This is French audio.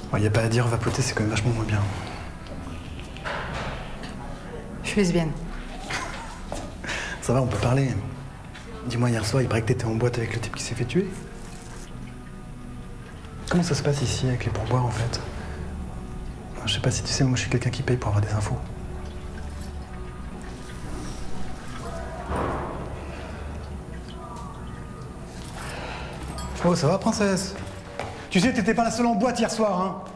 Bon, y a pas à dire, vapoter, c'est quand même vachement moins bien. Je suis lesbienne. Ça va, on peut parler. Dis-moi, hier soir, il paraît que t'étais en boîte avec le type qui s'est fait tuer. Comment ça se passe ici avec les pourboires, en fait? Je sais pas si tu sais, moi je suis quelqu'un qui paye pour avoir des infos. Oh, ça va, princesse? Tu sais, t'étais pas la seule en boîte hier soir, hein?